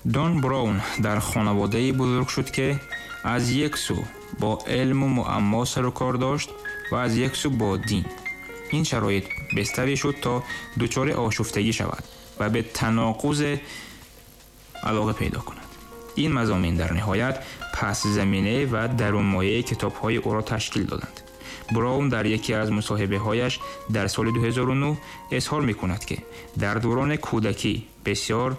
دان براون در خانواده‌ای بزرگ شد که از یک سو با علم و معما سر و کار داشت و از یک سو با دین. این شرایط بستری شد تا دچار آشفتگی شود و به تناقض علاقه پیدا کند. این مضامین در نهایت پس زمینه و درون مایه کتاب‌های او را تشکیل دادند. براون در یکی از مصاحبه‌هایش در سال 2009 اظهار می‌کند که در دوران کودکی بسیار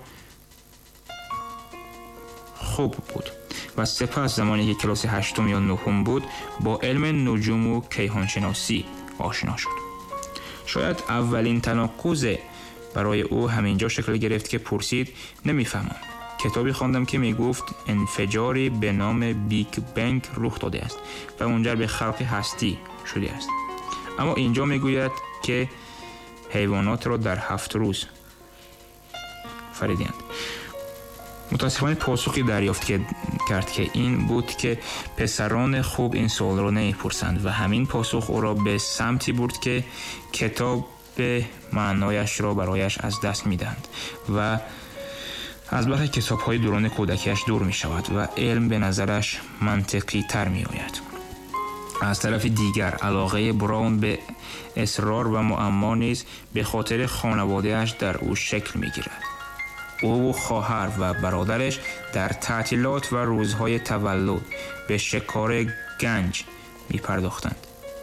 خوب بود و سپس زمانی که کلاس 8 یا 9 بود با علم نجوم و کیهانشناسی آشنا شد. شاید اولین تناقض برای او همینجا شکل گرفت که پرسید نمی‌فهمم. کتابی خواندم که میگفت انفجاری به نام بیگ بنگ رخ داده است و منجر به خلق هستی شده است. اما اینجا میگوید که حیوانات را در 7 روز فریدند. متاسفانه پاسخی دریافت کرد که این بود که پسران خوب این سوال را نمیپرسند و همین پاسخ او را به سمتی برد که کتاب به معنایش را برایش از دست میدهند و از برخی کتاب‌های دوران کودکیش دور می شود و علم به نظرش منطقی تر می آید. از طرف دیگر علاقه براون به اسرار و معما نیز به خاطر خانواده‌اش در او شکل می گیرد. او و خواهر و برادرش در تعطیلات و روزهای تولد به شکار گنج می پرداختند.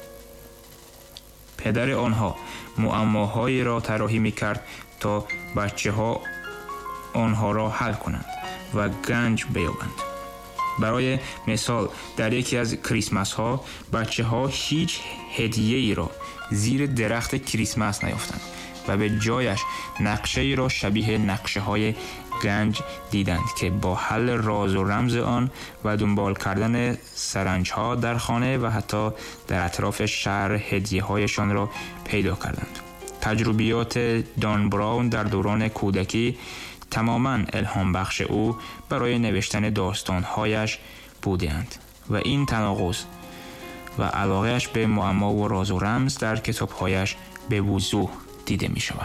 پدر آنها معماهایی را طراحی می کرد تا بچه‌ها آنها را حل کنند و گنج بیابند. برای مثال در یکی از کریسمس ها بچه ها هیچ هدیه ای را زیر درخت کریسمس نیافتند و به جایش نقشه ای را شبیه نقشه های گنج دیدند که با حل راز و رمز آن و دنبال کردن سرنج ها در خانه و حتی در اطراف شهر هدیه هایشان را پیدا کردند. تجربیات دان براون در دوران کودکی تماماً الهام بخش او برای نوشتن داستانهایش بودند و این تناقض و علاقهش به معما و راز و رمز در کتابهایش به وضوح دیده می شود.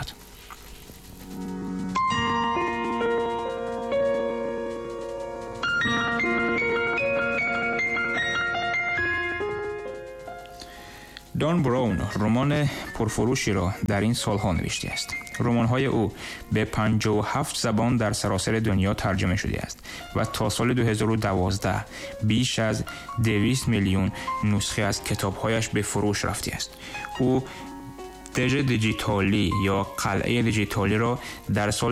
دان براون رمان پرفروشی را در این سالها نوشته است. رمان‌های او به 57 زبان در سراسر دنیا ترجمه شده است و تا سال 2012 بیش از 200 میلیون نسخه از کتاب‌هایش به فروش رفته است. او دژ دیجیتالی یا قلعه دیجیتالی را در سال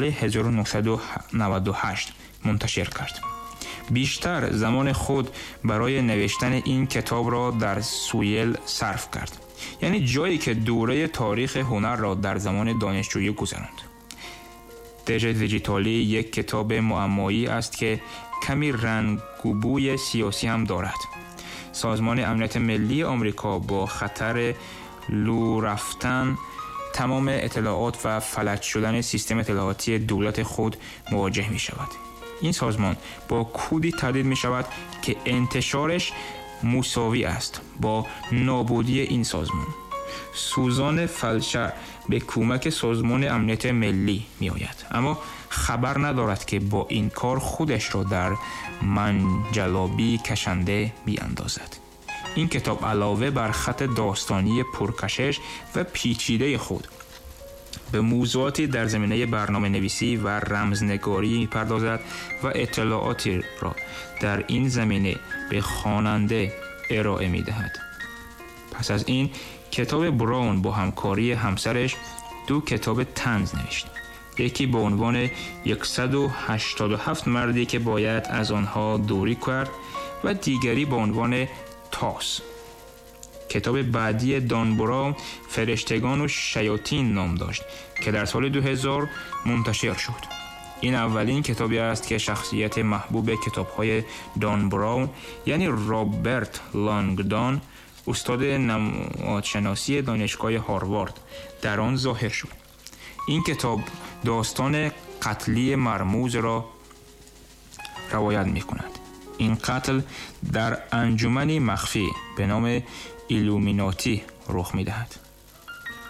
1998 منتشر کرد. بیشتر زمان خود برای نوشتن این کتاب را در سوئیل صرف کرد، یعنی جایی که دوره تاریخ هنر را در زمان دانشجویی گذراند. دژ دیجیتالی یک کتاب معمایی است که کمی رنگ و بوی سیاسی هم دارد. سازمان امنیت ملی آمریکا با خطر لو رفتن تمام اطلاعات و فلج شدن سیستم اطلاعاتی دولت خود مواجه می شود. این سازمان با کودی تهدید می شود که انتشارش مساوی است با نابودی این سازمان. سوزان فلچر به کمک سازمان امنیت ملی می آید، اما خبر ندارد که با این کار خودش را در منجلابی کشنده می اندازد. این کتاب علاوه بر خط داستانی پرکشش و پیچیده خود به موضوعاتی در زمینه برنامه نویسی و رمزنگاری می پردازد و اطلاعاتی را در این زمینه به خواننده ارائه می دهد. پس از این کتاب براون با همکاری همسرش 2 کتاب طنز نوشت. یکی با عنوان 187 مردی که باید از آنها دوری کرد و دیگری با عنوان تاس. کتاب بعدی دان براون فرشتگان و شیاطین نام داشت که در سال 2000 منتشر شد. این اولین کتابی است که شخصیت محبوب کتاب‌های دان براون یعنی رابرت لانگدان، استاد نمادشناسی دانشگاه هاروارد، در آن ظاهر شد. این کتاب داستان قتلی مرموز را روایت می‌کند. این قتل در انجمنی مخفی به نام ایلومیناتی رخ می‌دهد.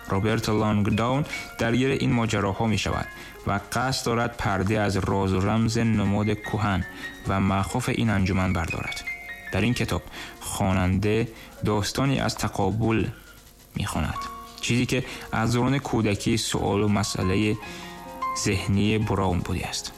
رابرت لانگداون درگیر این ماجراها می شود و قصد دارد پرده از راز و رمز نماد کهن و مخوف این انجمن بردارد. در این کتاب خواننده داستانی از تقابل می خواند، چیزی که از دوران کودکی سوال و مسئله ذهنی براون بوده است.